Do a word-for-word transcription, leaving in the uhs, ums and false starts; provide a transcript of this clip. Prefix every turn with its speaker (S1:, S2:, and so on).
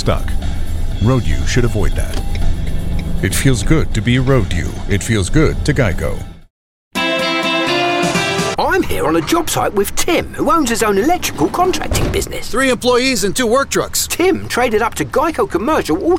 S1: stuck. Road-U should avoid that. It feels good to be Road-U. It feels good to Geico.
S2: I'm here on a job site with Tim, who owns his own electrical contracting business.
S3: Three employees and two work trucks.
S2: Tim traded up to Geico Commercial Auto